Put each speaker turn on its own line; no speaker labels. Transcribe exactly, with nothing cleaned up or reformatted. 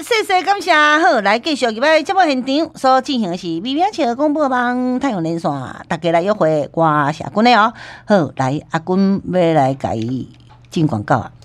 谢谢感谢，好，来继续入来节目现场所进行的是微微笑广播网太阳连线，大家来约会我社君的哦。好，来阿君要来甲伊进广告啊。